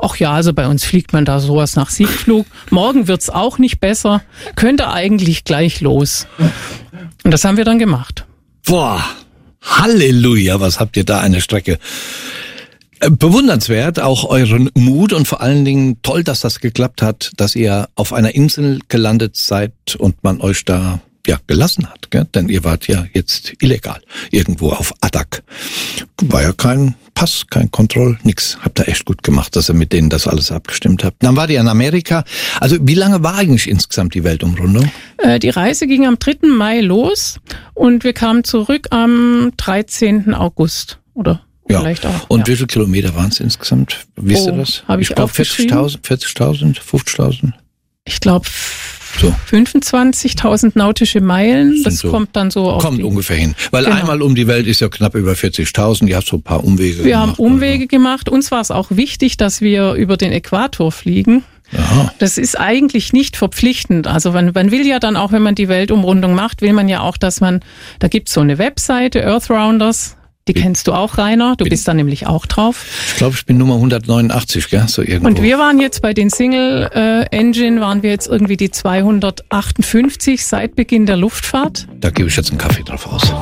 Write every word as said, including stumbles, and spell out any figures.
ach ja, also bei uns fliegt man da sowas nach Siegflug. Morgen wird's auch nicht besser. Könnte eigentlich gleich los. Und das haben wir dann gemacht. Boah, Halleluja, was habt ihr da eine Strecke. Bewundernswert, auch euren Mut und vor allen Dingen toll, dass das geklappt hat, dass ihr auf einer Insel gelandet seid und man euch da ja gelassen hat, gell? Denn ihr wart ja jetzt illegal irgendwo auf Adak. War ja kein Pass, kein Kontroll, nix. Habt ihr echt gut gemacht, dass ihr mit denen das alles abgestimmt habt. Dann wart ihr in Amerika. Also wie lange war eigentlich insgesamt die Weltumrundung? Äh, die Reise ging am dritten Mai los und wir kamen zurück am dreizehnten August, oder? Ja, vielleicht auch. Und ja. wie viele Kilometer waren es insgesamt? Wisst oh, ihr das? Hab ich ich glaube vierzigtausend, vierzigtausend, fünfzigtausend. Ich glaube so. fünfundzwanzigtausend nautische Meilen. Das so. kommt dann so auf Kommt die, ungefähr hin. Weil genau. einmal um die Welt ist ja knapp über vierzigtausend. Ihr habt so ein paar Umwege wir gemacht. haben Umwege gemacht. Uns war es auch wichtig, dass wir über den Äquator fliegen. Aha. Das ist eigentlich nicht verpflichtend. Also man, man will ja dann auch, wenn man die Weltumrundung macht, will man ja auch, dass man, da gibt es so eine Webseite, Earthrounders. Die kennst du auch, Rainer. Du bist da nämlich auch drauf. Ich glaube, ich bin Nummer hundertneunundachtzig, gell? So irgendwo. Und wir waren jetzt bei den Single äh, Engine, waren wir jetzt irgendwie die zweihundertachtundfünfzig seit Beginn der Luftfahrt. Da gebe ich jetzt einen Kaffee drauf aus.